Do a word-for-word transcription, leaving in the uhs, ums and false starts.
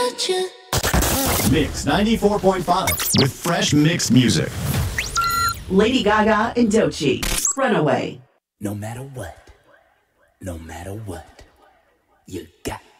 Mix ninety-four point five with fresh mixed music. Lady Gaga and Doechii, Runaway. No matter what, no matter what, you got